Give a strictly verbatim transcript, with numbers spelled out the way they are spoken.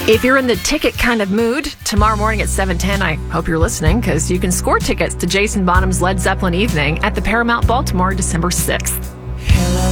If you're in the ticket kind of mood, tomorrow morning at seven ten, I hope you're listening, because you can score tickets to Jason Bonham's Led Zeppelin Evening at the Paramount Baltimore December sixth.